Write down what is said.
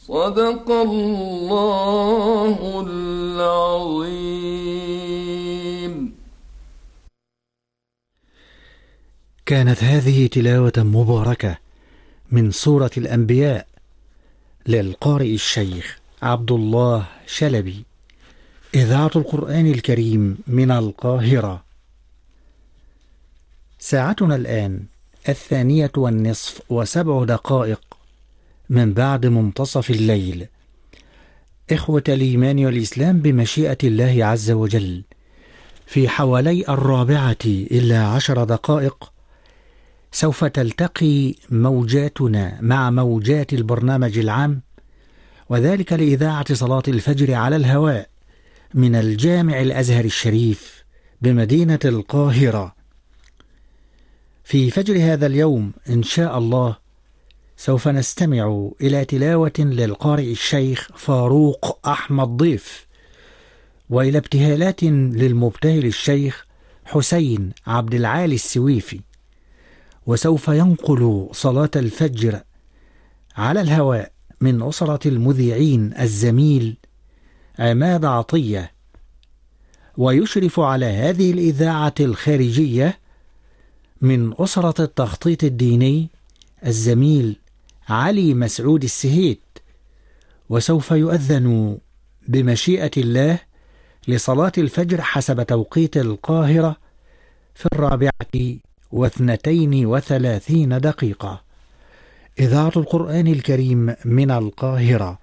صدق الله العظيم. كانت هذه تلاوة مباركة من سورة الأنبياء للقارئ الشيخ عبد الله شلبي، إذاعة القرآن الكريم من القاهرة. ساعتنا الآن 2:07 من بعد منتصف الليل. إخوة الإيمان والإسلام، بمشيئة الله عز وجل في حوالي 4:10 سوف تلتقي موجاتنا مع موجات البرنامج العام، وذلك لإذاعة صلاة الفجر على الهواء من الجامع الأزهر الشريف بمدينة القاهرة. في فجر هذا اليوم إن شاء الله سوف نستمع إلى تلاوة للقارئ الشيخ فاروق أحمد ضيف، وإلى ابتهالات للمبتهل الشيخ حسين عبد العالي السويفي. وسوف ينقل صلاة الفجر على الهواء من أسرة المذيعين الزميل عماد عطية، ويشرف على هذه الإذاعة الخارجية من أسرة التخطيط الديني الزميل علي مسعود السهيت. وسوف يؤذن بمشيئة الله لصلاة الفجر حسب توقيت القاهرة في 4:32. إذاعة القرآن الكريم من القاهرة.